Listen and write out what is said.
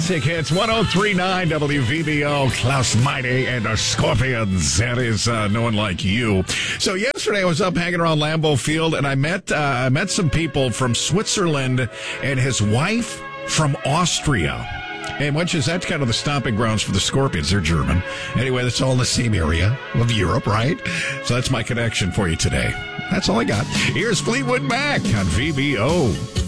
Classic Hits 1039 WVBO. Klaus Meine and the Scorpions. That is No One Like You. So yesterday I was up hanging around Lambeau Field and I met some people from Switzerland and his wife from Austria. And which is, that's kind of the stomping grounds for the Scorpions. They're German. Anyway, that's all in the same area of Europe, right? So that's my connection for you today. That's all I got. Here's Fleetwood Mac on VBO.